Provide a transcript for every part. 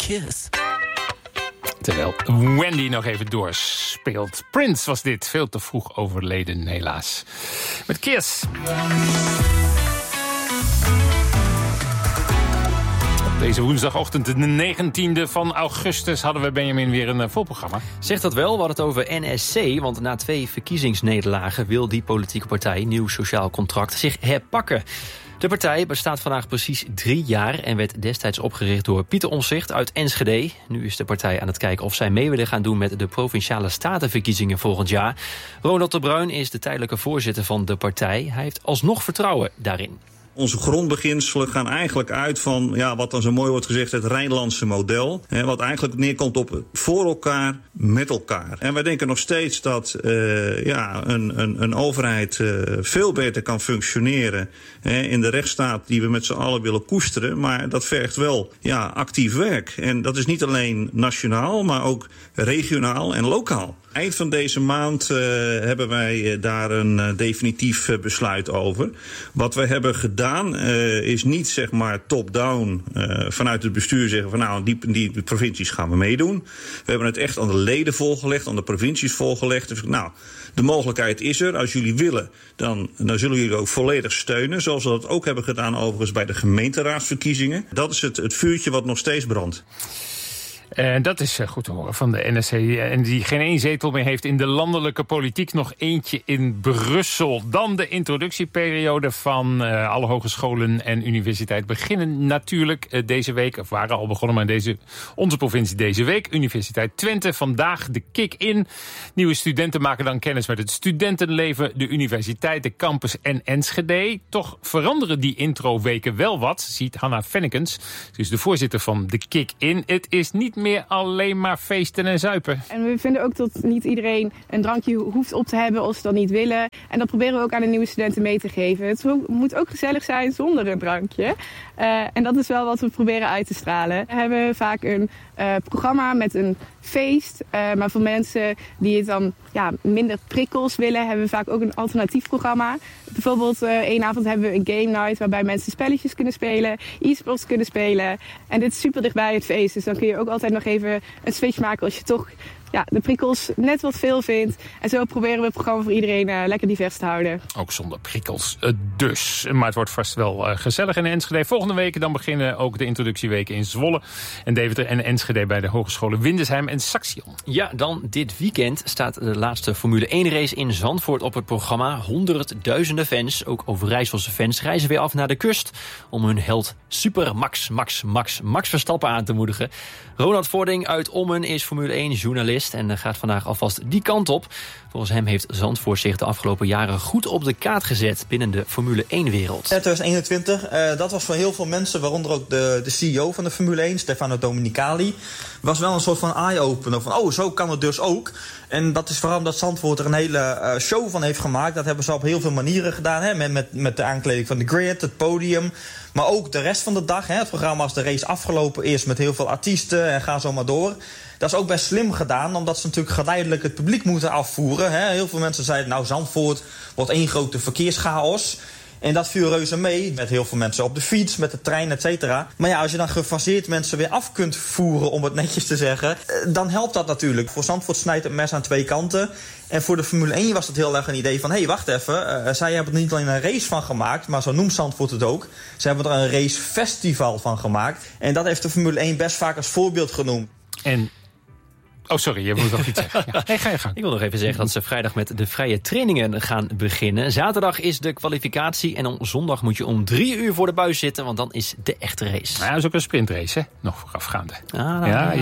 kiss. Terwijl Wendy nog even doorspeelt. Prince was dit, veel te vroeg overleden helaas. Met Kiss. Deze woensdagochtend, de 19e van augustus, hadden we Benjamin weer een vol programma. Zegt dat wel, we hadden het over NSC, want na 2 verkiezingsnederlagen wil die politieke partij, Nieuw Sociaal Contract, zich herpakken. De partij bestaat vandaag precies 3 jaar en werd destijds opgericht door Pieter Omtzigt uit Enschede. Nu is de partij aan het kijken of zij mee willen gaan doen met de Provinciale Statenverkiezingen volgend jaar. Ronald de Bruin is de tijdelijke voorzitter van de partij. Hij heeft alsnog vertrouwen daarin. Onze grondbeginselen gaan eigenlijk uit van, ja, wat dan zo mooi wordt gezegd, het Rijnlandse model. Hè, wat eigenlijk neerkomt op voor elkaar, met elkaar. En wij denken nog steeds dat een overheid veel beter kan functioneren in de rechtsstaat die we met z'n allen willen koesteren. Maar dat vergt wel actief werk. En dat is niet alleen nationaal, maar ook regionaal en lokaal. Eind van deze maand hebben wij daar een definitief besluit over. Wat we hebben gedaan is niet zeg maar top-down vanuit het bestuur zeggen van nou die provincies gaan we meedoen. We hebben het echt aan de leden voorgelegd, aan de provincies voorgelegd. Dus nou, de mogelijkheid is er. Als jullie willen, dan zullen jullie ook volledig steunen. Zoals we dat ook hebben gedaan overigens bij de gemeenteraadsverkiezingen. Dat is het vuurtje wat nog steeds brandt. En dat is goed te horen van de NSC. En die geen 1 zetel meer heeft in de landelijke politiek. Nog eentje in Brussel. Dan de introductieperiode van alle hogescholen en universiteiten beginnen natuurlijk deze week. Of waren al begonnen, maar onze provincie deze week. Universiteit Twente, vandaag de kick-in. Nieuwe studenten maken dan kennis met het studentenleven, de universiteit, de campus en Enschede. Toch veranderen die introweken wel wat, ziet Hanna Fennekens. Ze is de voorzitter van de kick-in. Het is niet meer alleen maar feesten en zuipen. En we vinden ook dat niet iedereen een drankje hoeft op te hebben als ze dat niet willen. En dat proberen we ook aan de nieuwe studenten mee te geven. Het moet ook gezellig zijn zonder een drankje. En dat is wel wat we proberen uit te stralen. We hebben vaak een programma met een feest. Maar voor mensen die het dan minder prikkels willen, hebben we vaak ook een alternatief programma. Bijvoorbeeld 1 avond hebben we een game night waarbij mensen spelletjes kunnen spelen, e-sports kunnen spelen. En dit is super dichtbij het feest. Dus dan kun je ook altijd nog even een switch maken als je toch de prikkels net wat veel vindt. En zo proberen we het programma voor iedereen lekker divers te houden. Ook zonder prikkels dus. Maar het wordt vast wel gezellig in Enschede. Volgende week dan beginnen ook de introductieweken in Zwolle en Deventer en Enschede bij de hogescholen Windesheim en Saxion. Ja, dan dit weekend staat de laatste Formule 1 race in Zandvoort op het programma. Honderdduizenden fans, ook Overijsselse fans, reizen weer af naar de kust om hun held Super Max Verstappen aan te moedigen. Ronald Vording uit Ommen is Formule 1 journalist en gaat vandaag alvast die kant op. Volgens hem heeft Zandvoort zich de afgelopen jaren goed op de kaart gezet binnen de Formule 1-wereld. 2021, dat was voor heel veel mensen, waaronder ook de CEO van de Formule 1, Stefano Domenicali, was wel een soort van eye-opener van zo kan het dus ook. En dat is vooral omdat Zandvoort er een hele show van heeft gemaakt. Dat hebben ze op heel veel manieren gedaan. Hè? Met de aankleding van de grid, het podium. Maar ook de rest van de dag. Hè? Het programma als de race afgelopen is met heel veel artiesten en ga zo maar door. Dat is ook best slim gedaan, omdat ze natuurlijk geleidelijk het publiek moeten afvoeren. Hè? Heel veel mensen zeiden, Zandvoort wordt 1 grote verkeerschaos. En dat viel reuze mee, met heel veel mensen op de fiets, met de trein, et cetera. Maar als je dan gefaseerd mensen weer af kunt voeren, om het netjes te zeggen, dan helpt dat natuurlijk. Voor Zandvoort snijdt het mes aan 2 kanten. En voor de Formule 1 was het heel erg een idee van, wacht even, zij hebben er niet alleen een race van gemaakt, maar zo noemt Zandvoort het ook. Ze hebben er een racefestival van gemaakt. En dat heeft de Formule 1 best vaak als voorbeeld genoemd. En oh, sorry, je moet nog iets zeggen. Ja. Hey, ga je gang. Ik wil nog even zeggen dat ze vrijdag met de vrije trainingen gaan beginnen. Zaterdag is de kwalificatie en op zondag moet je om 3 uur voor de buis zitten, want dan is de echte race. Nou, dat is ook een sprintrace, hè? Nog voorafgaande. Ja.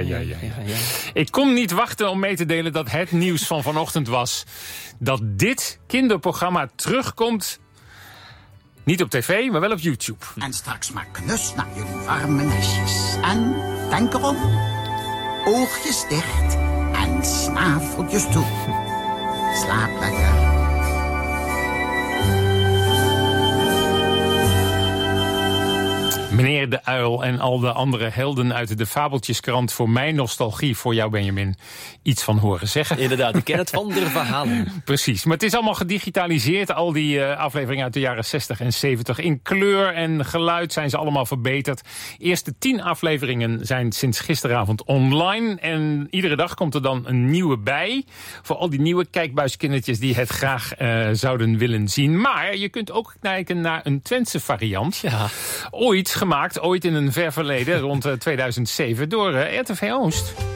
Ik kon niet wachten om mee te delen dat het nieuws van vanochtend was dat dit kinderprogramma terugkomt. Niet op tv, maar wel op YouTube. En straks maar knus naar jullie warme nestjes. En denk erom, oogjes dicht en snaveltjes toe. Slaap lekker. Meneer de Uil en al de andere helden uit de Fabeltjeskrant. Voor mij nostalgie, voor jou Benjamin. Iets van horen zeggen. Inderdaad, ik ken het van de verhalen. Precies, maar het is allemaal gedigitaliseerd. Al die afleveringen uit de jaren 60 en 70. In kleur en geluid zijn ze allemaal verbeterd. Eerste 10 afleveringen zijn sinds gisteravond online. En iedere dag komt er dan een nieuwe bij. Voor al die nieuwe kijkbuiskindertjes die het graag zouden willen zien. Maar je kunt ook kijken naar een Twentse variant. Ja. Ooit gemaakt, ooit in een ver verleden, rond 2007, door RTV Oost.